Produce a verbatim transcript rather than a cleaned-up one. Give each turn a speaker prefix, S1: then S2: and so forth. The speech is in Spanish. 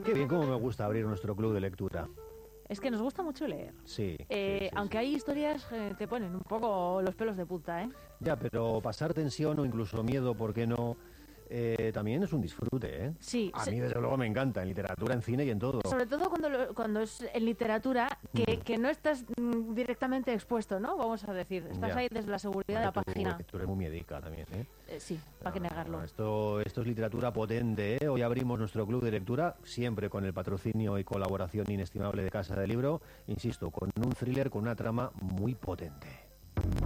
S1: Qué bien, cómo me gusta abrir nuestro club de lectura.
S2: Es que nos gusta mucho leer.
S1: Sí.
S2: Eh,
S1: sí, sí,
S2: aunque
S1: sí.
S2: hay historias que te ponen un poco los pelos de punta, ¿eh?
S1: Ya, pero pasar tensión o incluso miedo, ¿por qué no? Eh, también es un disfrute, ¿eh?
S2: Sí.
S1: A
S2: se-
S1: mí, desde luego, me encanta, en literatura, en cine y en todo.
S2: Sobre todo cuando, lo- cuando es en literatura, que, que no estás mm, directamente expuesto, ¿no? Vamos a decir, estás
S1: Ya.
S2: ahí desde la seguridad de la
S1: Tú-
S2: página.
S1: Tú eres muy miedica también, ¿eh?
S2: Eh, sí, para qué
S1: No, no,
S2: negarlo.
S1: no, esto, esto es literatura potente, ¿eh? Hoy abrimos nuestro club de lectura, siempre con el patrocinio y colaboración inestimable de Casa del Libro, insisto, con un thriller con una trama muy potente.